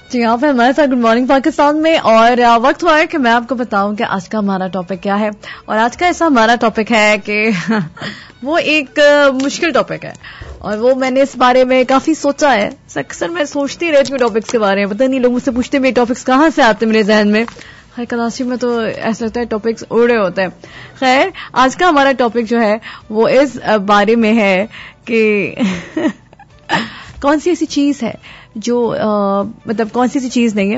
جی آپ ہیں ہمارے ساتھ گڈ مارننگ پاکستان میں، اور وقت ہوا ہے کہ میں آپ کو بتاؤں کہ آج کا ہمارا ٹاپک کیا ہے. اور آج کا ایسا ہمارا ٹاپک ہے کہ وہ ایک مشکل ٹاپک ہے، اور وہ میں نے اس بارے میں کافی سوچا ہے. اکثر میں سوچتی رہتی ہوں ٹاپکس کے بارے میں، پتہ نہیں لوگ مجھ سے پوچھتے ہیں ٹاپکس کہاں سے آتے میرے ذہن میں. ہر کلاسی میں تو ایسا لگتا ہے ٹاپکس اڑے ہوتے ہیں. خیر، آج کا ہمارا ٹاپک جو ہے وہ اس بارے میں ہے کہ کون سی ایسی چیز ہے جو مطلب کون سی ایسی چیز نہیں ہے.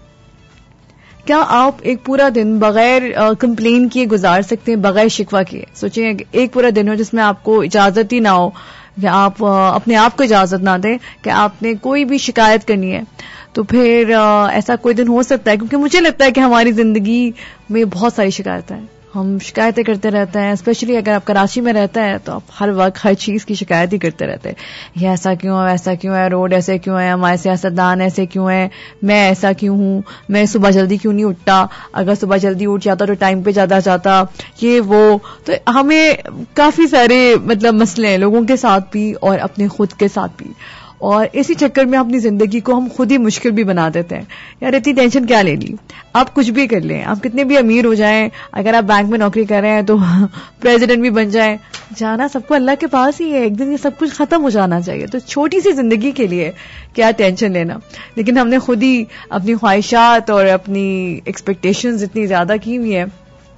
کیا آپ ایک پورا دن بغیر کمپلین کیے گزار سکتے ہیں، بغیر شکوہ کیے؟ سوچیں ایک پورا دن ہو جس میں آپ کو اجازت ہی نہ ہو، یا آپ اپنے آپ کو اجازت نہ دیں کہ آپ نے کوئی بھی شکایت کرنی ہے. تو پھر ایسا کوئی دن ہو سکتا ہے، کیونکہ مجھے لگتا ہے کہ ہماری زندگی میں بہت ساری شکایتیں ہیں. ہم شکایتیں کرتے رہتے ہیں، اسپیشلی اگر آپ کراچی میں رہتے ہیں تو آپ ہر وقت ہر چیز کی شکایت ہی کرتے رہتے ہیں. یہ ایسا کیوں ہے، ایسا کیوں ہے، روڈ ایسے کیوں ہے، ہمارے سیاستدان ایسے کیوں ہیں، میں ایسا کیوں ہوں، میں صبح جلدی کیوں نہیں اٹھتا، اگر صبح جلدی اٹھ جاتا تو ٹائم پہ زیادہ جاتا، یہ وہ. تو ہمیں کافی سارے مطلب مسئلے ہیں، لوگوں کے ساتھ بھی اور اپنے خود کے ساتھ بھی. اور اسی چکر میں اپنی زندگی کو ہم خود ہی مشکل بھی بنا دیتے ہیں. یار اتنی ٹینشن کیا لے لی، آپ کچھ بھی کر لیں، آپ کتنے بھی امیر ہو جائیں، اگر آپ بینک میں نوکری کر رہے ہیں تو پریزیڈنٹ بھی بن جائیں، جانا سب کو اللہ کے پاس ہی ہے، ایک دن یہ سب کچھ ختم ہو جانا چاہیے. تو چھوٹی سی زندگی کے لیے کیا ٹینشن لینا. لیکن ہم نے خود ہی اپنی خواہشات اور اپنی ایکسپیکٹیشنز اتنی زیادہ کی ہوئی ہیں،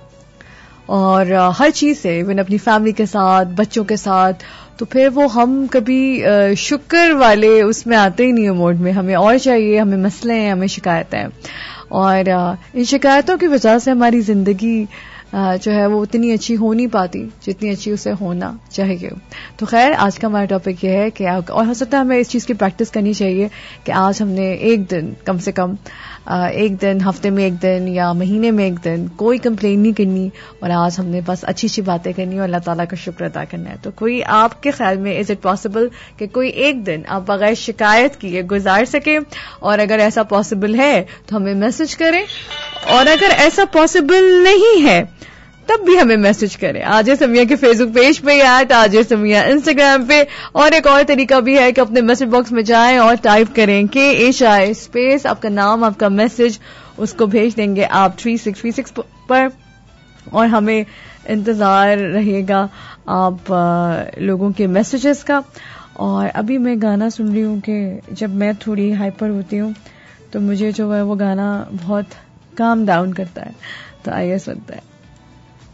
اور ہر چیز سے، ایون اپنی فیملی کے ساتھ، بچوں کے ساتھ. تو پھر وہ ہم کبھی شکر والے اس میں آتے ہی نہیں ہیں موڈ میں. ہمیں اور چاہیے، ہمیں مسئلے ہیں، ہمیں شکایتیں ہیں، اور ان شکایتوں کی وجہ سے ہماری زندگی جو ہے وہ اتنی اچھی ہو نہیں پاتی جتنی اچھی اسے ہونا چاہیے. تو خیر، آج کا ہمارا ٹاپک یہ ہے کہ اور ہو سکتا ہے ہمیں اس چیز کی پریکٹس کرنی چاہیے کہ آج ہم نے ایک دن، کم سے کم ایک دن، ہفتے میں ایک دن یا مہینے میں ایک دن کوئی کمپلین نہیں کرنی، اور آج ہم نے بس اچھی اچھی باتیں کرنی اور اللہ تعالیٰ کا شکر ادا کرنا ہے. تو کوئی آپ کے خیال میں از اٹ پاسبل کہ کوئی ایک دن آپ بغیر شکایت کیے گزار سکیں؟ اور اگر ایسا پاسبل ہے تو ہمیں میسج کریں، اور اگر ایسا پاسبل نہیں ہے تب بھی ہمیں میسج کریں. آج سمیہ کے فیس بک پیج پہ یا آج سمیہ انسٹاگرام پہ. اور ایک اور طریقہ بھی ہے کہ اپنے میسج باکس میں جائیں اور ٹائپ کریں KHI اسپیس آپ کا نام، آپ کا میسج، اس کو بھیج دیں گے آپ 3636 پر، اور ہمیں انتظار رہے گا آپ لوگوں کے میسیجز کا. اور ابھی میں گانا سن رہی ہوں کہ جب میں تھوڑی ہائپر ہوتی ہوں تو مجھے جو ہے وہ گانا بہت کام ڈاؤن کرتا ہے. تو آئیے سنتے ہیں.